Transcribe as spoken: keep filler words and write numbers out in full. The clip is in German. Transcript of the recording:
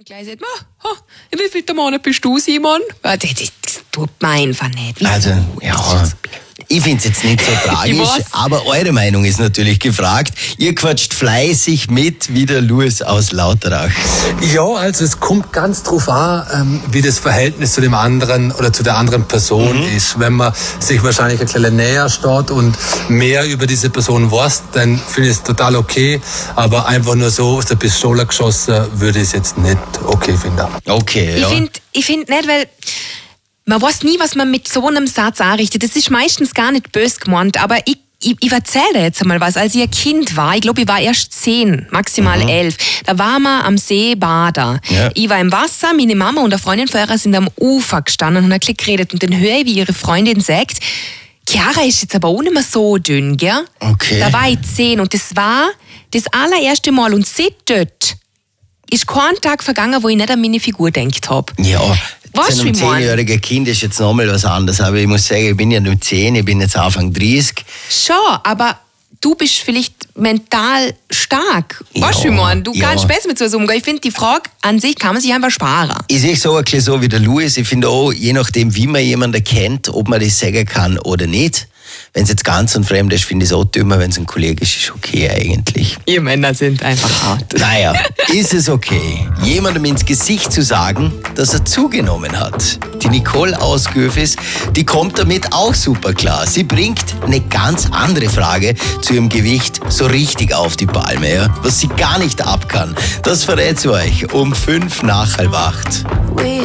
Und gleich sagt man, oh, wie viel der Monat bist du, Simon? Das, das, das tut man einfach nicht. Wieso? Also, ja, ich finde es jetzt nicht so tragisch, aber eure Meinung ist natürlich gefragt. Ihr quatscht fleißig mit, wie der Louis aus Lauterach. Ja, also es kommt ganz drauf an, ähm, wie das Verhältnis zu dem anderen oder zu der anderen Person mhm. ist. Wenn man sich wahrscheinlich ein bisschen näher steht und mehr über diese Person weiß, dann finde ich es total okay. Aber einfach nur so aus der Pistole geschossen, würde ich es jetzt nicht okay finden. Okay, ja. Ich finde ich find nicht, weil man weiß nie, was man mit so einem Satz anrichtet. Das ist meistens gar nicht böse gemeint, aber ich, ich, ich erzähle dir jetzt einmal was. Als ich ein Kind war, ich glaube, ich war erst zehn, maximal mhm. elf, da waren wir am See baden. Ja. Ich war im Wasser, meine Mama und eine Freundin von ihr sind am Ufer gestanden und haben ein bisschen geredet. Und dann höre ich, wie ihre Freundin sagt, Chiara ist jetzt aber auch nicht mehr so dünn, gell? Okay. Da war ich zehn und das war das allererste Mal. Und seitdem ist kein Tag vergangen, wo ich nicht an meine Figur gedacht habe. Ja. Was Zu einem zehnjährigen Kind ist jetzt nochmal was anderes. Aber ich muss sagen, ich bin ja nur zehn, ich bin jetzt Anfang dreißig. Schon, aber du bist vielleicht mental stark. Ja, weißt du, wie man? Du ja. kannst besser mit so etwas umgehen. Ich finde, die Frage an sich kann man sich einfach sparen. Ich sehe so ein bisschen so wie der Louis. Ich finde auch, je nachdem, wie man jemanden kennt, ob man das sagen kann oder nicht. Wenn es jetzt ganz und fremd ist, finde ich es auch dümmer. Wenn es ein Kollege ist, ist okay eigentlich. Ihr Männer sind einfach hart. Naja, ist es okay, jemandem ins Gesicht zu sagen, dass er zugenommen hat. Die Nicole aus Göfis, die kommt damit auch super klar. Sie bringt eine ganz andere Frage zu ihrem Gewicht so richtig auf die Palme. Ja? Was sie gar nicht ab kann, das verrät sie euch um fünf nach halb acht.